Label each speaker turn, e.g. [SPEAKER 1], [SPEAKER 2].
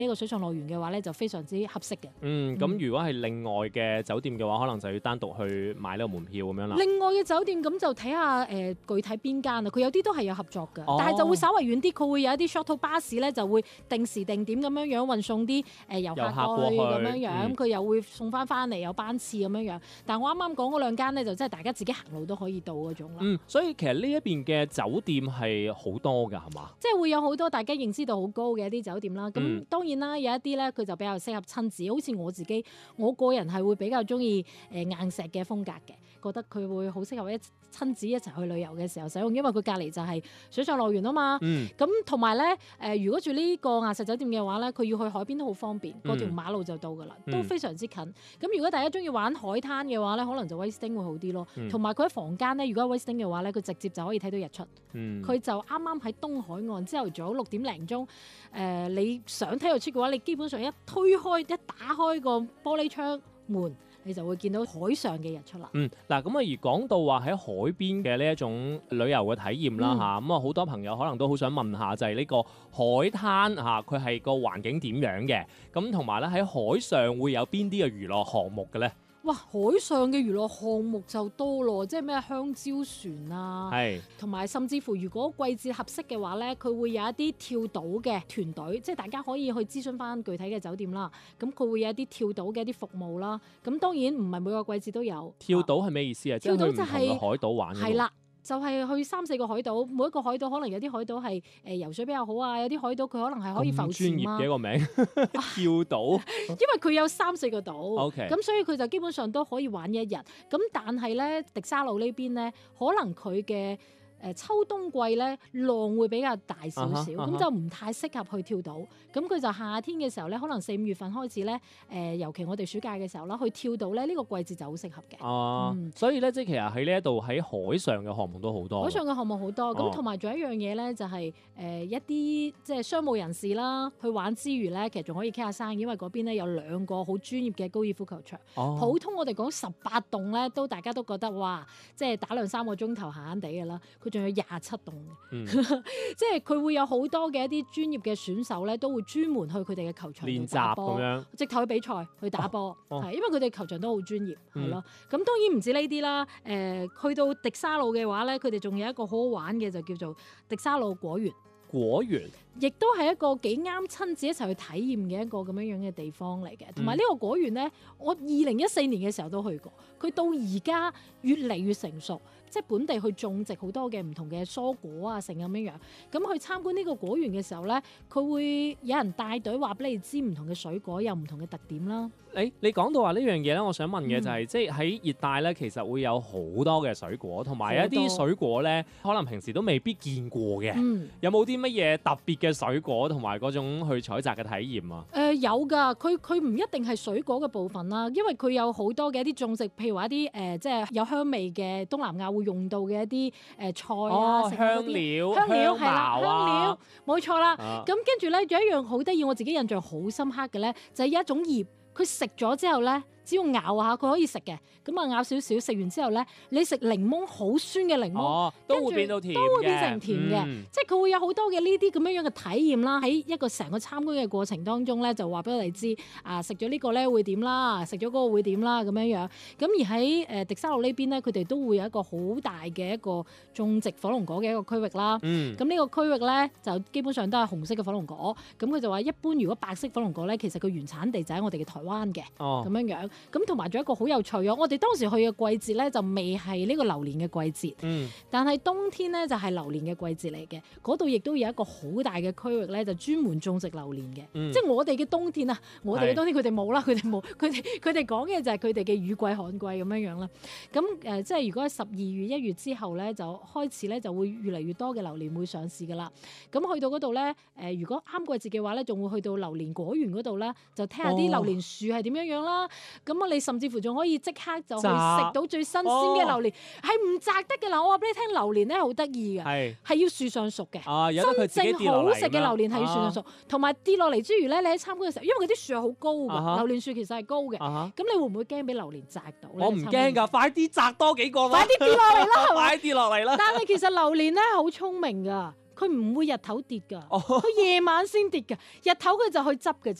[SPEAKER 1] 呢個水上樂園嘅話咧，就非常之合適嘅。
[SPEAKER 2] 咁如果係另外嘅酒店嘅話，可能就要單獨去買呢個門票咁樣啦。
[SPEAKER 1] 另外嘅酒店咁就睇下具體邊間啊，佢有啲都係有合作嘅，但係就會稍微遠啲，佢會有一啲 shuttle 巴士咧，就會定時定點咁樣樣運送啲遊客過去咁樣樣，佢又會送翻嚟有班次咁樣樣。但係我啱啱講嗰兩間咧，就真係大家自己行路都可以到嗰種啦。
[SPEAKER 2] 所以其實呢一邊嘅酒店係好多㗎，係嘛？
[SPEAKER 1] 即係會有好多大家認知度好高嘅一啲酒店啦。咁當然啦，有一啲咧佢就比較適合親子，好似我自己，我個人係會比較中意硬石嘅風格嘅，覺得佢會好適合親子一齊去旅遊嘅時候使用，因為佢隔離就係水上樂園啊嘛。咁同埋咧如果住呢個硬石酒店嘅話咧，佢要去海邊都好方便，嗰條馬路就到㗎啦，都非常之近。咁如果大家中意玩海灘嘅話咧，可能就威斯汀會好啲咯。同埋佢喺房間咧，如果威斯汀嘅話咧，佢直接就可以睇到日出。佢就啱啱喺東海岸，朝頭早6點零鐘，你想睇日出嘅話，你基本上一打開個玻璃窗門，你就會見到海上嘅日出啦。
[SPEAKER 2] 嗱，咁而講到話喺海邊嘅呢一種旅遊嘅體驗啦嚇，咁好多朋友可能都好想問下，就係呢個海灘嚇，佢係個環境點樣嘅？咁同埋咧喺海上會有邊啲嘅娛樂項目嘅咧？
[SPEAKER 1] 哇！海上嘅娛樂項目就多咯，即係咩香蕉船啊，同埋甚至乎如果季節合適嘅話咧，佢會有一啲跳島嘅團隊，即係大家可以去諮詢翻具體嘅酒店啦。咁佢會有一啲跳島嘅一啲服務啦。咁當然唔係每個季節都有。跳
[SPEAKER 2] 島係咩意思啊？
[SPEAKER 1] 跳島就係
[SPEAKER 2] 即係去唔同嘅海島玩。係啦。
[SPEAKER 1] 就係去3-4個海島，每一個海島可能有啲海島係游水比較好啊，有啲海島佢可能係可以浮潛啊。咁專業
[SPEAKER 2] 嘅一個名跳島，
[SPEAKER 1] 因為佢有3-4個島，咁
[SPEAKER 2] Okay.
[SPEAKER 1] 所以佢就基本上都可以玩一日。咁但係咧，迪沙路呢邊咧，可能佢嘅秋冬季咧浪會比較大少少，咁就唔太適合去跳島。咁佢就夏天嘅時候咧，可能4-5月份開始咧，尤其我哋暑假嘅時候啦，去跳島咧，呢個季節就好適合嘅。
[SPEAKER 2] 所以咧，即係其實喺呢一度喺海上嘅項目都好多。
[SPEAKER 1] 海上嘅項目好多，咁同埋仲有一樣嘢咧，就係一啲即係商務人士啦，去玩之餘咧，其實仲可以傾下生意，因為嗰邊咧有2個好專業嘅高爾夫球場。普通我哋講18棟咧，大家都覺得哇，即係打2-3個鐘頭閒閒地嘅啦。仲有27棟嘅，即係佢會有好多嘅一啲專業嘅選手咧，都會專門去佢哋嘅球場練習咁樣，直頭去比賽去打波，係因為佢哋球場都好專業，係咯。咁當然唔止呢啲啦，去到迪沙路嘅話咧，佢哋仲有一個好好玩嘅，就叫做迪沙路果園。
[SPEAKER 2] 果園
[SPEAKER 1] 亦都係一個幾啱親子一齊去體驗嘅一個咁樣樣嘅地方嚟嘅，同埋呢個果園咧，我2014年嘅時候都去過，佢到而家越嚟越成熟，即係本地去種植好多嘅唔同嘅蔬果啊，成咁樣樣。咁去參觀呢個果園嘅時候咧，佢會有人帶隊話俾你知唔同嘅水果有唔同嘅特點啦。
[SPEAKER 2] 你講到話呢樣嘢咧，我想問嘅就係，即係喺熱帶咧，其實會有好多嘅水果，同埋一啲水果咧，可能平時都未必見過嘅。有冇啲乜嘢特別嘅水果同埋嗰種去採摘嘅體驗啊？
[SPEAKER 1] 有㗎，佢唔一定係水果嘅部分啦，因為佢有好多嘅一啲種植，譬如話一啲即係有香味嘅東南亞會用到嘅一啲菜啊，
[SPEAKER 2] 香料
[SPEAKER 1] 係啦，香料冇錯啦。咁跟住咧，有一樣好得意，我自己印象好深刻嘅咧，就係有一種葉，佢食咗之後咧，只要咬下佢可以食嘅，咁啊咬少少，食完之後咧，你食檸檬好酸嘅檸檬，
[SPEAKER 2] 都會變到甜嘅，
[SPEAKER 1] 都會變成甜嘅，即係佢會有好多嘅呢啲咁樣樣嘅體驗啦。喺一個成個參觀嘅過程當中咧，就話俾我哋知啊，食咗呢個咧會點啦，食咗嗰個會點啦咁樣樣。咁而喺迪沙路呢邊咧，佢哋都會有一個好大嘅一個種植火龍果嘅一個區域啦。咁呢個區域咧就基本上都係紅色嘅火龍果。咁佢就話一般如果白色火龍果咧，其實佢原產地就喺我哋嘅台灣嘅，咁樣樣。咁同埋仲有一個好有趣啊！我哋當時去嘅季節咧就未係呢個榴蓮嘅季節，但係冬天咧就係榴蓮嘅季節嚟嘅。嗰度亦都有一個好大嘅區域咧，就專門種植榴蓮嘅。即係我哋嘅冬天啊，我哋嘅冬天佢哋冇啦，佢哋講嘅就係佢哋嘅雨季、旱季咁樣樣啦。咁即係如果喺12月、1月之後咧，就開始咧就會越嚟越多嘅榴蓮會上市噶啦。咁去到嗰度咧，如果啱季節嘅話咧，仲會去到榴蓮果園嗰度咧，就睇下啲榴蓮樹係點樣樣啦。咁你甚至乎仲可以即刻就去食到最新鮮嘅榴蓮，係唔摘得嘅嗱。我話俾你聽，榴蓮咧好得意嘅，係要樹上熟嘅。真正好食嘅榴蓮係要樹上熟，同埋跌落嚟之餘咧，你喺參觀嘅時候，因為佢啲樹係好高嘅，榴蓮樹其實係高嘅。咁你會唔會驚俾榴蓮摘到咧？
[SPEAKER 2] 我唔驚㗎，快啲摘多幾個啦！
[SPEAKER 1] 快啲跌落嚟啦，係嘛？
[SPEAKER 2] 快啲跌落嚟啦！
[SPEAKER 1] 但係其實榴蓮咧好聰明㗎。 佢唔會日頭跌㗎，
[SPEAKER 2] 哦
[SPEAKER 1] 佢夜晚先跌㗎，日頭佢就去執㗎啫。